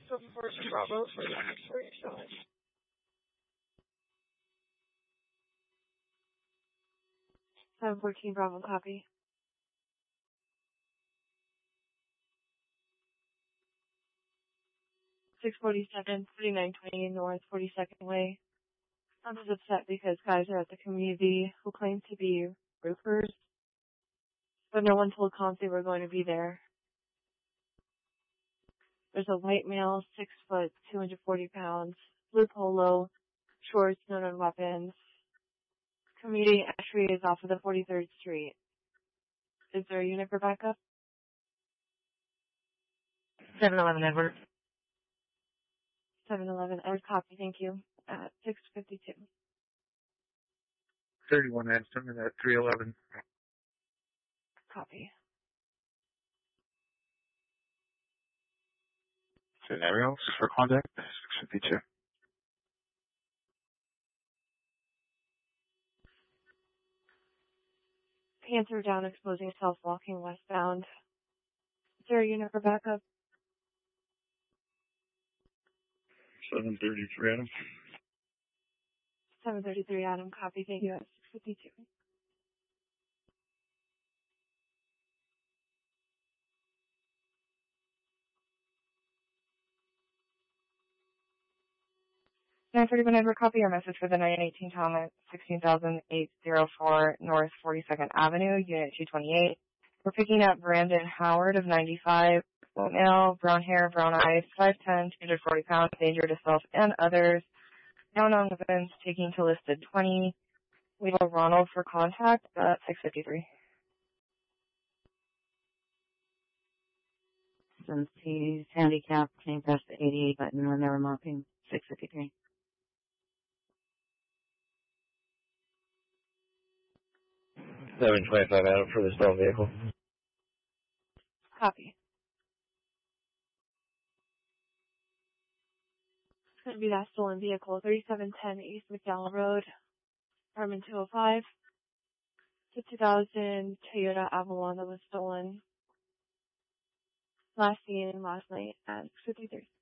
614 Bravo for the X-ray shot. 714 Bravo, copy. 647, 3920 North 42nd Way. I'm just upset because guys are at the community who claim to be roofers, but no one told Comp they were going to be there. There's a white male, 6 foot, 240 pounds, blue polo, shorts, known on weapons. Community entry is off of the 43rd Street. Is there a unit for backup? 711 Edward. 711 Edward, copy, thank you. At 652. 31 Edson at 311. Copy. Scenarios for contact, 652. Panther down, exposing self, walking westbound. Is there a unit for backup? 733 Adam. 733 Adam, copy, thank you. At 652. Edward, copy your message for the 918 Tom at 16,804 North 42nd Avenue, Unit 228. We're picking up Brandon Howard of 95, male, brown hair, brown eyes, 5'10", 240 pounds, danger to self and others. Down on weapons, taking to listed 20. We have Ronald for contact at 653. Since he's handicapped, came past the 88 button when they were mopping, 653. 725 Adam for the stolen vehicle. Copy. It's going to be that stolen vehicle, 3710 East McDowell Road, apartment 205. It's a 2000 Toyota Avalon that was stolen. Last seen last night at 6:53.